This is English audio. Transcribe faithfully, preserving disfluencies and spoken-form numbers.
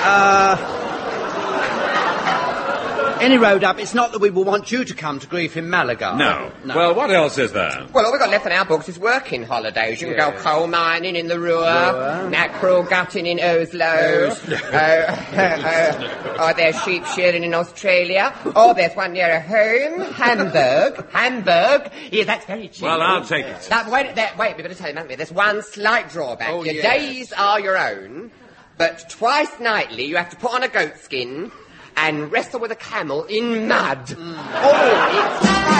Uh... Any road up, it's not that we will want you to come to grief in Malaga. No. no. Well, what else is there? Well, all we've got left in our books is working holidays. You can Yes. go coal mining in the Ruhr, Ruhr. mackerel gutting in Oslo, Oslo. uh, uh, or there's sheep shearing in Australia, or there's one nearer home, Hamburg. Hamburg? Yeah, that's very cheap. Well, I'll take it. That, wait, that, wait, we've got to tell you, haven't we? There's one slight drawback. Oh, your yes. days are your own, but twice nightly you have to put on a goat skin and wrestle with a camel in mud. Mm. Oh, it's